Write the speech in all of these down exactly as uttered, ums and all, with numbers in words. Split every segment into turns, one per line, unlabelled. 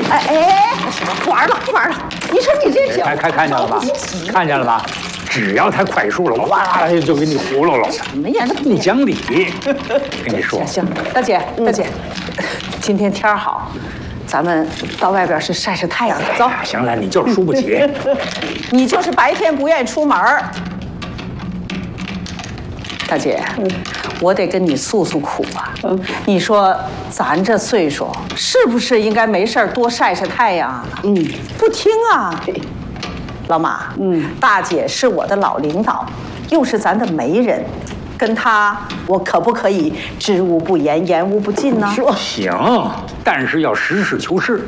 哎哎，完了完了！你说你这
看看看见了吧？看见了吧？只要他快速了，哇就给你糊弄了。
什么呀？那
不讲理！跟你说，
行，大姐大姐，今天天好，咱们到外边是晒晒太阳。走。
行了，你就是输不起。
你就是白天不愿意出门。大姐，我得跟你诉诉苦啊。你说咱这岁数，是不是应该没事多晒晒太阳啊？嗯，不听啊。老马，嗯，大姐是我的老领导，又是咱的媒人，跟她我可不可以知无不言，言无不尽呢？
说行，但是要实事求是。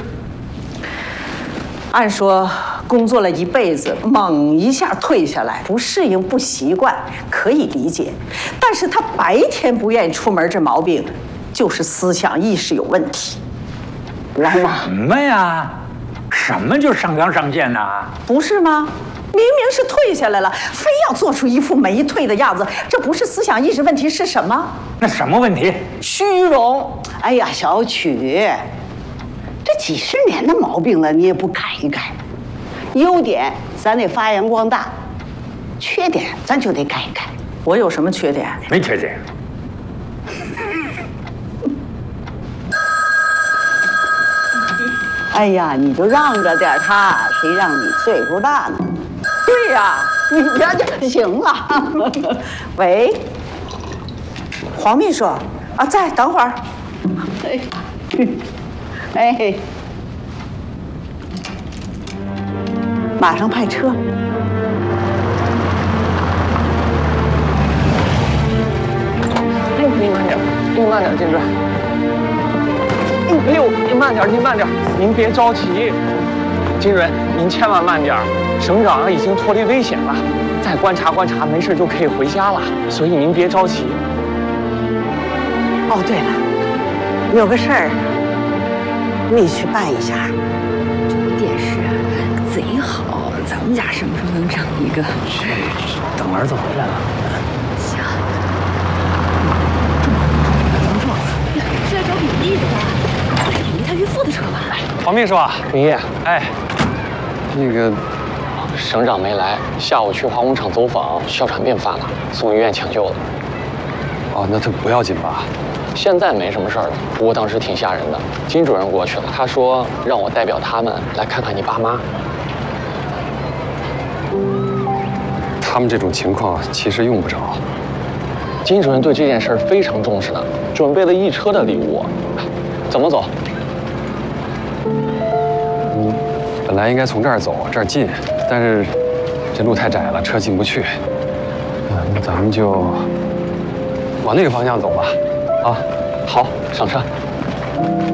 按说工作了一辈子，猛一下退下来，不适应不习惯，可以理解。但是他白天不愿意出门，这毛病就是思想意识有问题。
老马，什么呀？什么就上纲上线呢？
不是吗？明明是退下来了，非要做出一副没退的样子，这不是思想意识问题是什么？
那什么问题？
虚荣。
哎呀，小曲，这几十年的毛病了，你也不改一改。优点咱得发扬光大，缺点咱就得改一改。
我有什么缺点？
没缺点。
哎呀，你就让着点他，谁让你岁数大呢？
对呀，
你这就行了。
喂，黄秘书啊，在，等会儿。
哎，哎，马上派车。
哎，您慢点，您慢点，金主任。哎呦，您慢点，您慢点，您别着急。金主任，您千万慢点，省长已经脱离危险了，再观察观察，没事就可以回家了。所以您别着急。
哦，对了，有个事儿，你去办一下。
这个电视贼好，咱们家什么时候能整一个？
等儿子回来了。
行。怎么说？是来找比利的吧？这是比利他岳父的车吧？
黄秘书啊，明业，哎，那个省长没来，下午去化工厂走访，哮喘病发了，送医院抢救了。
哦，那他不要紧吧？
现在没什么事儿了，不过当时挺吓人的。金主任过去了，他说让我代表他们来看看你爸妈。
他们这种情况其实用不着。
金主任对这件事非常重视的，准备了一车的礼物。怎么走？
嗯，本来应该从这儿走，这儿近，但是这路太窄了，车进不去。嗯，那咱们就往那个方向走吧。啊，
好，上车。